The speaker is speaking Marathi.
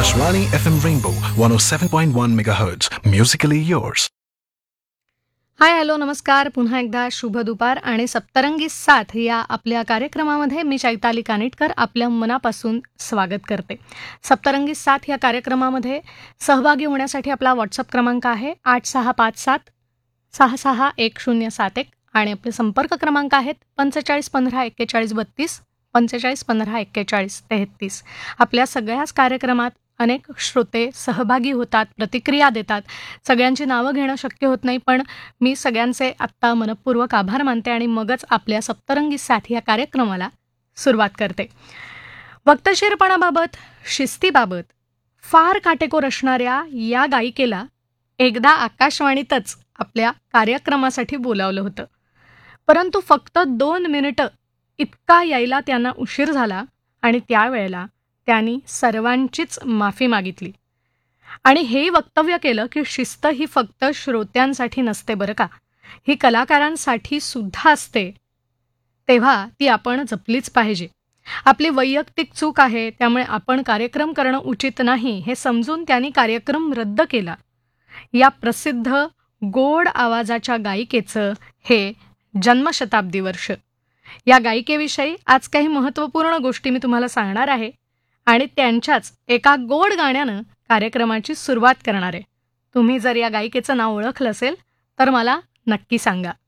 Akashvani FM Rainbow 107.1 MHz. Musically yours. Hi hello नमस्कार. पुन्हा एकदा शुभ दुपार आणि सप्तरंगी साथ या आपल्या कार्यक्रमामध्ये मी चैताली कानिटकर आपल्या मनापासून स्वागत करते. सप्तरंगी साथ या कार्यक्रमामध्ये सहभागी होण्यासाठी आपला व्हॉट्सअप क्रमांक आहे 8657 661071 आणि आपले संपर्क क्रमांक आहेत 45154132 45154143. आपल्या सगळ्याच कार्यक्रमात अनेक श्रोते सहभागी होतात, प्रतिक्रिया देतात. सगळ्यांची नावं घेणं शक्य होत नाही, पण मी सगळ्यांचे आत्ता मनपूर्वक आभार मानते आणि मगच आपल्या सप्तरंगी साथ या कार्यक्रमाला सुरुवात करते. वक्तशीरपणाबाबत, शिस्तीबाबत फार काटेकोर असणाऱ्या या गायिकेला एकदा आकाशवाणीतच आपल्या कार्यक्रमासाठी बोलावलं होतं, परंतु फक्त 2 मिनिटं इतका यायला त्यांना उशीर झाला आणि त्यावेळेला त्यांनी सर्वांचीच माफी मागितली आणि हेही वक्तव्य केलं की शिस्त ही फक्त श्रोत्यांसाठी नसते बरं का, ही कलाकारांसाठी सुद्धा असते, तेव्हा ती आपण जपलीच पाहिजे. आपली वैयक्तिक चूक आहे, त्यामुळे आपण कार्यक्रम करणं उचित नाही हे समजून त्यांनी कार्यक्रम रद्द केला. या प्रसिद्ध गोड आवाजाच्या गायिकेचं हे जन्मशताब्दी वर्ष. या गायिकेविषयी आज काही महत्त्वपूर्ण गोष्टी मी तुम्हाला सांगणार आहे आणि त्यांच्याच एका गोड गाण्यानं कार्यक्रमाची सुरुवात करणार आहे. तुम्ही जर या गायिकेचं नाव ओळखलं असेल तर मला नक्की सांगा.